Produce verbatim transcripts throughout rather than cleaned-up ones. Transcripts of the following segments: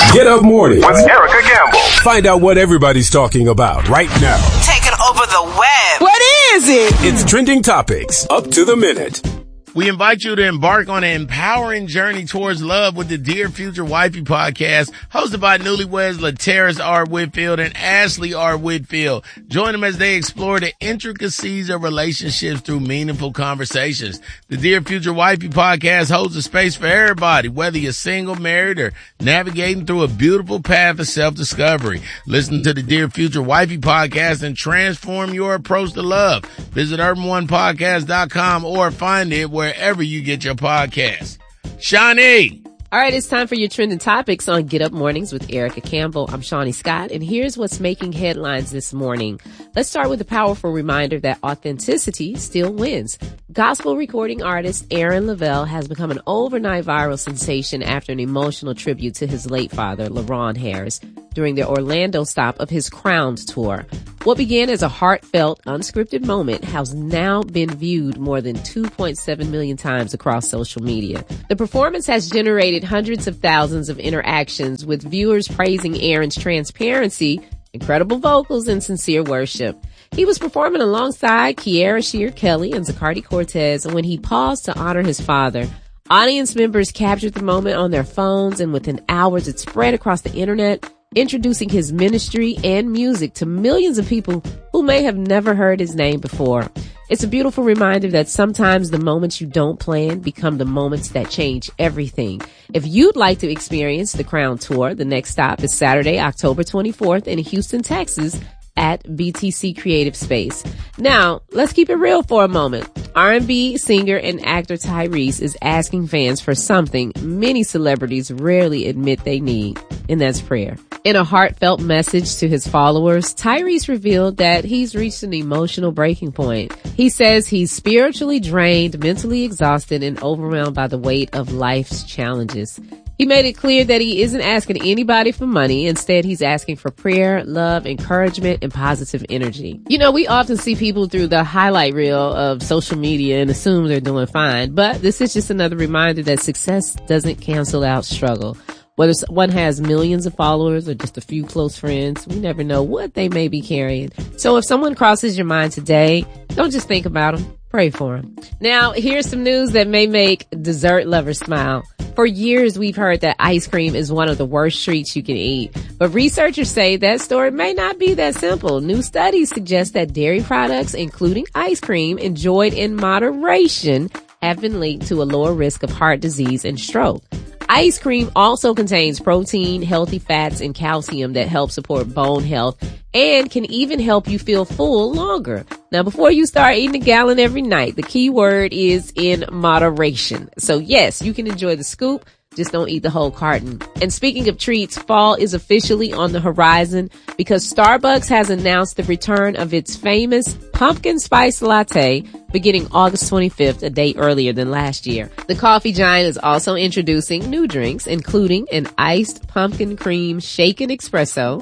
Get Up Mornings with Erica Campbell. Find out what everybody's talking about right now. Taking over the web. What is it? It's Trending Topics, up to the minute. We invite you to embark on an empowering journey towards love with the Dear Future Wifey podcast, hosted by newlyweds LaTerrace R. Whitfield and Ashley R. Whitfield. Join them as they explore the intricacies of relationships through meaningful conversations. The Dear Future Wifey podcast holds a space for everybody, whether you're single, married, or navigating through a beautiful path of self-discovery. Listen to the Dear Future Wifey podcast and transform your approach to love. Visit urban one podcast dot com or find it where wherever you get your podcasts. Shawnee. All right, it's time for your trending topics on Get Up Mornings with Erica Campbell. I'm Shawnee Scott, and here's what's making headlines this morning. Let's start with a powerful reminder that authenticity still wins. Gospel recording artist Aaron Lavelle has become an overnight viral sensation after an emotional tribute to his late father, LaRon Harris, during the Orlando stop of his Crowned tour. What began as a heartfelt, unscripted moment has now been viewed more than two point seven million times across social media. The performance has generated hundreds of thousands of interactions, with viewers praising Aaron's transparency, incredible vocals, and sincere worship. He was performing alongside Kiara Shear Kelly and Zacardi Cortez when he paused to honor his father. Audience members captured the moment on their phones, and within hours it spread across the internet, introducing his ministry and music to millions of people who may have never heard his name before. It's a beautiful reminder that sometimes the moments you don't plan become the moments that change everything. If you'd like to experience the Crown Tour, the next stop is Saturday, October twenty-fourth in Houston, Texas at B T C Creative Space. Now, let's keep it real for a moment. R and B singer and actor Tyrese is asking fans for something many celebrities rarely admit they need, and that's prayer. In a heartfelt message to his followers, Tyrese revealed that he's reached an emotional breaking point. He says he's spiritually drained, mentally exhausted, and overwhelmed by the weight of life's challenges. He made it clear that he isn't asking anybody for money. Instead, he's asking for prayer, love, encouragement, and positive energy. You know, we often see people through the highlight reel of social media and assume they're doing fine. But this is just another reminder that success doesn't cancel out struggle. Whether one has millions of followers or just a few close friends, we never know what they may be carrying. So if someone crosses your mind today, don't just think about them. Pray for them. Now, here's some news that may make dessert lovers smile. For years, we've heard that ice cream is one of the worst treats you can eat. But researchers say that story may not be that simple. New studies suggest that dairy products, including ice cream, enjoyed in moderation, have been linked to a lower risk of heart disease and stroke. Ice cream also contains protein, healthy fats, and calcium that help support bone health and can even help you feel full longer. Now, before you start eating a gallon every night, the key word is in moderation. So yes, you can enjoy the scoop, just don't eat the whole carton. And speaking of treats, fall is officially on the horizon because Starbucks has announced the return of its famous pumpkin spice latte beginning August twenty-fifth, a day earlier than last year. The coffee giant is also introducing new drinks, including an iced pumpkin cream shaken espresso,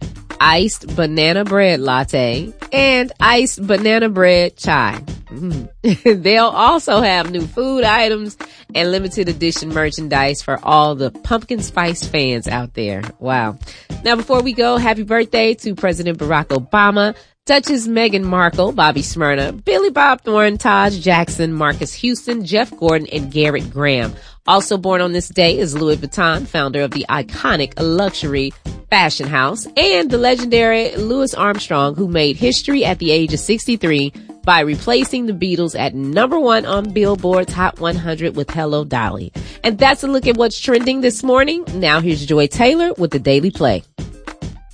iced banana bread latte, and iced banana bread chai. Mm. They'll also have new food items and limited edition merchandise for all the pumpkin spice fans out there. Wow. Now, before we go, happy birthday to President Barack Obama, Duchess Meghan Markle, Bobby Smyrna, Billy Bob Thornton, Taj Jackson, Marcus Houston, Jeff Gordon, and Garrett Graham. Also born on this day is Louis Vuitton, founder of the iconic luxury fashion house, and the legendary Louis Armstrong, who made history at the age of sixty-three by replacing the Beatles at number one on Billboard's Hot one hundred with Hello Dolly. And that's a look at what's trending this morning. Now here's Joy Taylor with the Daily Play.